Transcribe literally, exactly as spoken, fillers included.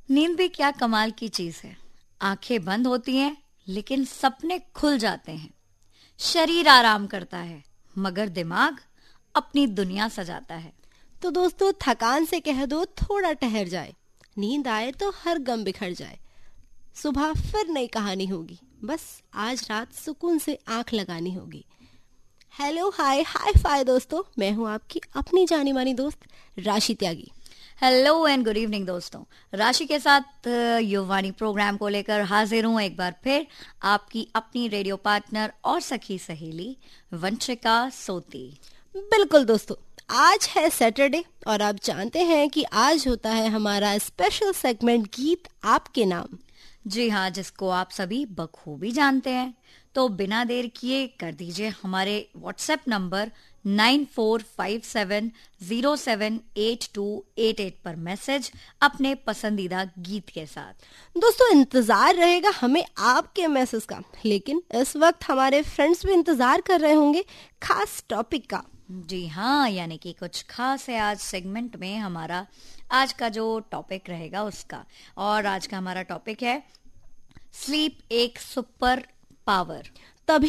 नींद भी क्या कमाल की चीज है। आंखें बंद होती हैं लेकिन सपने खुल जाते हैं। शरीर आराम करता है मगर दिमाग अपनी दुनिया सजाता है। तो दोस्तों, थकान से कह दो थोड़ा ठहर जाए, नींद आए तो हर गम बिखर जाए। सुबह फिर नई कहानी होगी, बस आज रात सुकून से आंख लगानी होगी। हेलो, हाय, हाय फाय दोस्तों, मैं हूँ आपकी अपनी जानी मानी दोस्त राशि त्यागी। हेलो एंड गुड इवनिंग दोस्तों, राशि के साथ अ, युवानी प्रोग्राम को लेकर हाजिर हूँ एक बार फिर, आपकी अपनी रेडियो पार्टनर और सखी सहेली वंशिका सोती। बिल्कुल दोस्तों, आज है सैटरडे और आप जानते हैं कि आज होता है हमारा स्पेशल सेगमेंट गीत आपके नाम। जी हाँ, जिसको आप सभी बखूबी जानते हैं। तो बिना देर किए कर दीजिए हमारे WhatsApp number nine four five seven zero seven eight to eight eight पर मैसेज अपने पसंदीदा गीत के साथ। दोस्तों, इंतजार रहेगा हमें आपके मैसेज का, लेकिन इस वक्त हमारे फ्रेंड्स भी इंतजार कर रहे होंगे खास टॉपिक का। जी हाँ, यानी कि कुछ खास है आज सेगमेंट में हमारा आज का जो टॉपिक रहेगा उसका। और आज का हमारा टॉपिक है स्लीप एक सुपर पावर।